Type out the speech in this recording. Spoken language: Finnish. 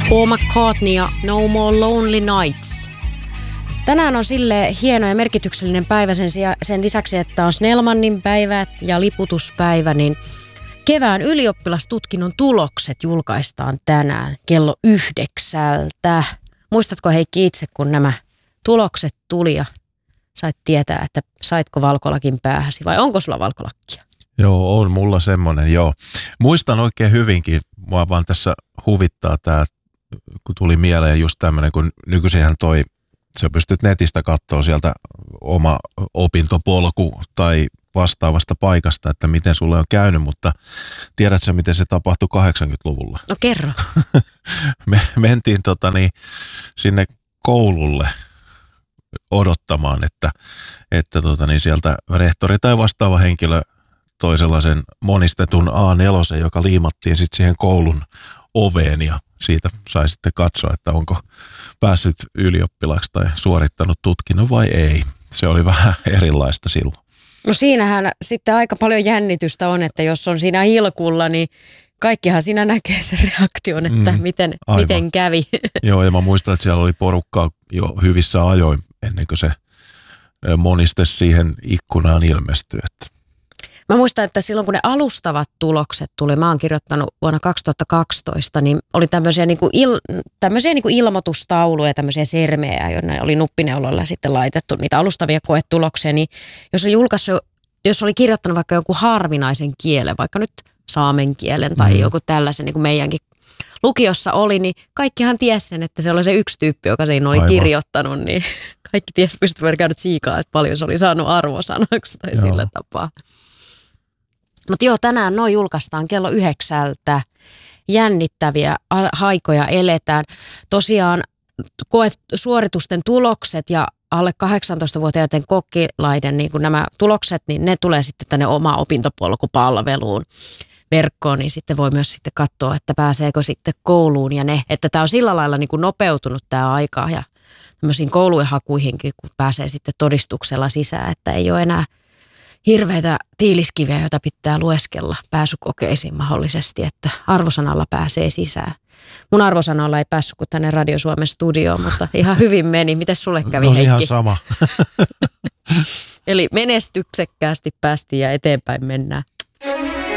Paul McCartney ja No More Lonely Nights. Tänään on sille hieno ja merkityksellinen päivä sen lisäksi, että on Snellmanin päivä ja liputuspäivä, niin kevään ylioppilastutkinnon tulokset julkaistaan tänään kello 9. Muistatko Heikki itse, kun nämä tulokset tuli ja sait tietää, että saitko valkolakin päähäsi vai onko sulla valkolakkia? Joo, on mulla semmoinen, joo. Muistan oikein hyvinkin, mua vaan tässä huvittaa tämä, kun tuli mieleen just tämmöinen, kun nykyisinhän sä pystyt netistä katsoa sieltä oma opintopolku tai vastaavasta paikasta, että miten sulle on käynyt, mutta tiedätkö miten se tapahtui 80-luvulla? No kerro. Me mentiin sinne koululle odottamaan, että sieltä rehtori tai vastaava henkilö toi sellaisen monistetun A4, joka liimattiin sitten siihen koulun oveen ja siitä sai sitten katsoa, että onko päässyt ylioppilaaksi tai suorittanut tutkinnon vai ei. Se oli vähän erilaista silloin. No siinähän sitten aika paljon jännitystä on, että jos on siinä ilkulla, niin kaikkihan siinä näkee sen reaktion, että miten kävi. Joo, ja mä muistan, että siellä oli porukkaa jo hyvissä ajoin ennen kuin se moniste siihen ikkunaan ilmestyi. Mä muistan, että silloin kun ne alustavat tulokset tuli, mä oon kirjoittanut vuonna 2012, niin oli tämmöisiä ilmoitustauluja, tämmöisiä sermejä, joiden oli nuppineuloilla sitten laitettu niitä alustavia koetuloksia, niin jos oli kirjoittanut vaikka jonkun harvinaisen kielen, vaikka nyt saamen kielen tai joku tällaisen, niin kuin meidänkin lukiossa oli, niin kaikkihan tiesi sen, että se oli se yksi tyyppi, joka siinä oli kirjoittanut, niin kaikki pystyivät käydä tsiikaa, että paljon se oli saanut arvosanaksi tai sillä tapaa. Mutta joo, tänään noin julkaistaan kello 9. Jännittäviä haikoja eletään. Tosiaan suoritusten tulokset ja alle 18-vuotiaiden kokkilaiden niin kun nämä tulokset, niin ne tulee sitten tänne oma opintopolkupalveluun verkkoon, niin sitten voi myös sitten katsoa, että pääseekö sitten kouluun ja ne. Että tämä on sillä lailla niin kuin nopeutunut tämä aika ja tämmöisiin koulujen hakuihinkin, kun pääsee sitten todistuksella sisään, että ei ole enää hirveitä tiiliskiviä, joita pitää lueskella pääsykokeisiin mahdollisesti, että arvosanalla pääsee sisään. Mun arvosanalla ei päässyt kuin tänne Radio Suomen studioon, mutta ihan hyvin meni. Mites sulle kävi, Heikki? Ihan sama. Eli menestyksekkäästi päästiin ja eteenpäin mennään.